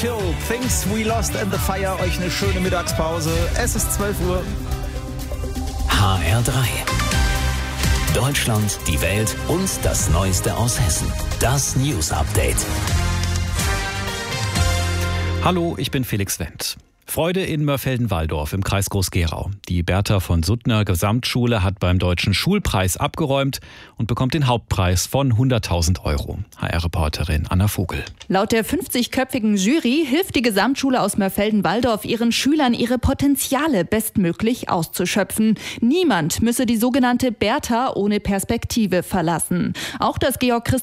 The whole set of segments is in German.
Hill, Things We Lost in the Fire. Euch eine schöne Mittagspause. Es ist 12 Uhr. HR3. Deutschland, die Welt und das Neueste aus Hessen. Das News Update. Hallo, ich bin Felix Wendt. Freude in Mörfelden-Walldorf im Kreis Groß-Gerau. Die Bertha von Suttner Gesamtschule hat beim Deutschen Schulpreis abgeräumt und bekommt den Hauptpreis von 100.000 €. HR-Reporterin Anna Vogel. Laut der 50-köpfigen Jury hilft die Gesamtschule aus Mörfelden-Walldorf ihren Schülern, ihre Potenziale bestmöglich auszuschöpfen. Niemand müsse die sogenannte Bertha ohne Perspektive verlassen. Auch das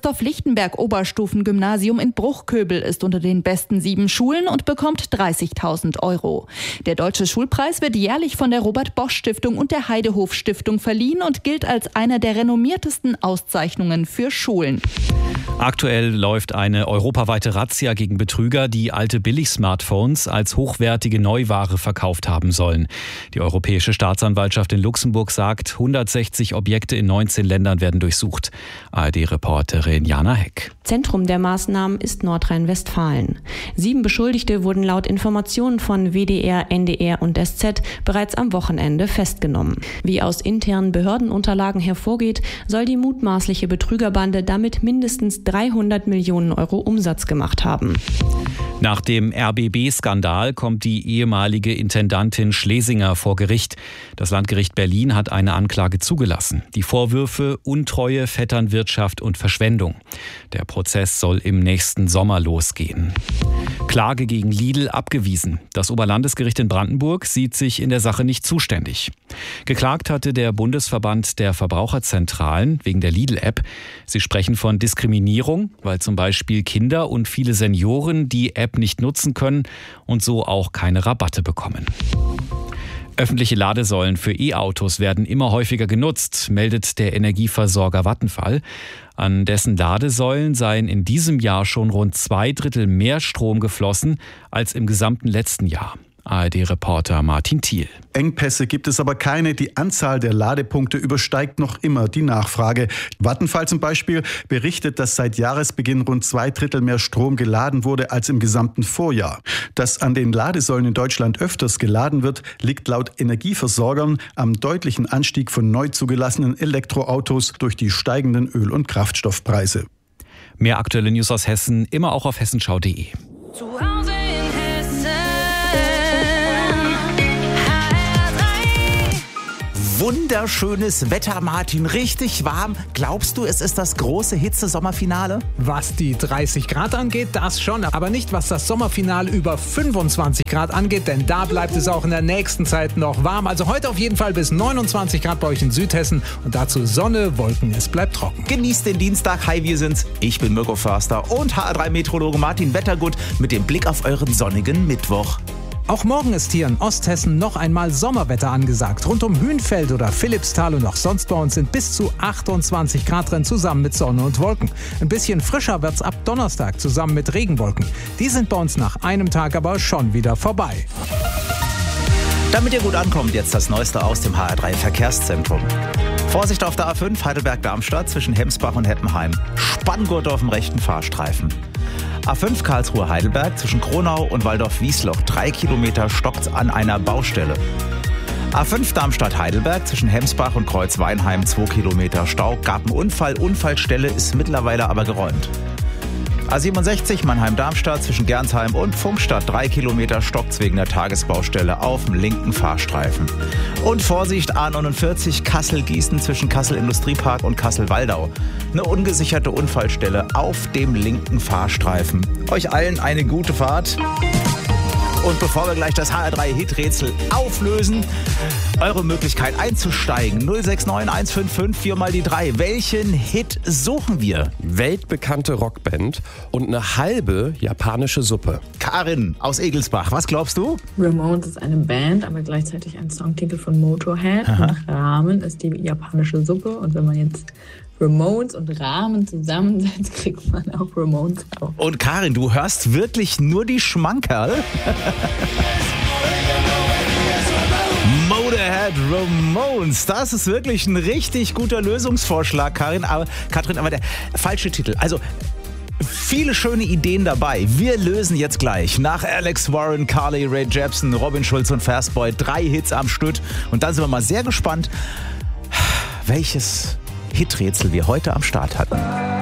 Georg-Christoph-Lichtenberg-Oberstufengymnasium in Bruchköbel ist unter den besten 7 Schulen und bekommt 30.000 €. Der Deutsche Schulpreis wird jährlich von der Robert-Bosch-Stiftung und der Heidehof-Stiftung verliehen und gilt als einer der renommiertesten Auszeichnungen für Schulen. Aktuell läuft eine europaweite Razzia gegen Betrüger, die alte Billig-Smartphones als hochwertige Neuware verkauft haben sollen. Die Europäische Staatsanwaltschaft in Luxemburg sagt, 160 Objekte in 19 Ländern werden durchsucht. ARD-Reporterin Jana Heck. Zentrum der Maßnahmen ist Nordrhein-Westfalen. 7 Beschuldigte wurden laut Informationen von WDR, NDR und SZ bereits am Wochenende festgenommen. Wie aus internen Behördenunterlagen hervorgeht, soll die mutmaßliche Betrügerbande damit mindestens 300 Millionen € Umsatz gemacht haben. Nach dem RBB-Skandal kommt die ehemalige Intendantin Schlesinger vor Gericht. Das Landgericht Berlin hat eine Anklage zugelassen. Die Vorwürfe Untreue, Vetternwirtschaft und Verschwendung. Der Prozess soll im nächsten Sommer losgehen. Klage gegen Lidl abgewiesen. Das Oberlandesgericht in Brandenburg sieht sich in der Sache nicht zuständig. Geklagt hatte der Bundesverband der Verbraucherzentralen wegen der Lidl-App. Sie sprechen von Diskriminierung, weil zum Beispiel Kinder und viele Senioren die App nicht nutzen können und so auch keine Rabatte bekommen. Öffentliche Ladesäulen für E-Autos werden immer häufiger genutzt, meldet der Energieversorger Vattenfall. An dessen Ladesäulen seien in diesem Jahr schon rund 2/3 mehr Strom geflossen als im gesamten letzten Jahr. ARD-Reporter Martin Thiel. Engpässe gibt es aber keine. Die Anzahl der Ladepunkte übersteigt noch immer die Nachfrage. Vattenfall zum Beispiel berichtet, dass seit Jahresbeginn rund 2/3 mehr Strom geladen wurde als im gesamten Vorjahr. Dass an den Ladesäulen in Deutschland öfters geladen wird, liegt laut Energieversorgern am deutlichen Anstieg von neu zugelassenen Elektroautos durch die steigenden Öl- und Kraftstoffpreise. Mehr aktuelle News aus Hessen immer auch auf hessenschau.de. Wunderschönes Wetter, Martin, richtig warm. Glaubst du, es ist das große Hitze-Sommerfinale? Was die 30 Grad angeht, das schon. Aber nicht, was das Sommerfinale über 25 Grad angeht, denn da bleibt es auch in der nächsten Zeit noch warm. Also heute auf jeden Fall bis 29 Grad bei euch in Südhessen und dazu Sonne, Wolken, es bleibt trocken. Genießt den Dienstag. Hi, wir sind's. Ich bin Mirko Förster und HR3-Meteorologe Martin Wettergut mit dem Blick auf euren sonnigen Mittwoch. Auch morgen ist hier in Osthessen noch einmal Sommerwetter angesagt. Rund um Hünfeld oder Philippsthal und auch sonst bei uns sind bis zu 28 Grad drin, zusammen mit Sonne und Wolken. Ein bisschen frischer wird's ab Donnerstag, zusammen mit Regenwolken. Die sind bei uns nach einem Tag aber schon wieder vorbei. Damit ihr gut ankommt, jetzt das Neueste aus dem HR3 Verkehrszentrum. Vorsicht auf der A5 Heidelberg-Darmstadt zwischen Hemsbach und Heppenheim. Spanngurt auf dem rechten Fahrstreifen. A5 Karlsruhe-Heidelberg zwischen Kronau und Waldorf-Wiesloch. 3 Kilometer stockt's an einer Baustelle. A5 Darmstadt-Heidelberg zwischen Hemsbach und Kreuzweinheim. 2 Kilometer Stau. Gab einen Unfall. Unfallstelle ist mittlerweile aber geräumt. A67 Mannheim-Darmstadt zwischen Gernsheim und Pfungstadt. 3 Kilometer stockt's wegen der Tagesbaustelle auf dem linken Fahrstreifen. Und Vorsicht A49 Kassel-Gießen zwischen Kassel-Industriepark und Kassel-Waldau. Eine ungesicherte Unfallstelle auf dem linken Fahrstreifen. Euch allen eine gute Fahrt. Und bevor wir gleich das HR3-Hit-Rätsel auflösen, eure Möglichkeit einzusteigen. 069 155 4 mal die 3. Welchen Hit suchen wir? Weltbekannte Rockband und eine halbe japanische Suppe. Karin aus Egelsbach, was glaubst du? Ramones ist eine Band, aber gleichzeitig ein Songtitel von Motorhead. Und Ramen ist die japanische Suppe. Und wenn man jetzt Ramones und Ramen zusammensetzt, kriegt man auch Ramones auf. Und Karin, du hörst wirklich nur die Schmankerl? Motorhead Ramones, das ist wirklich ein richtig guter Lösungsvorschlag, Katrin, aber der falsche Titel. Also viele schöne Ideen dabei. Wir lösen jetzt gleich nach Alex Warren, Carly Rae Jepsen, Robin Schulz und Fastboy 3 Hits am Stück. Und dann sind wir mal sehr gespannt, welches Hiträtsel wir heute am Start hatten.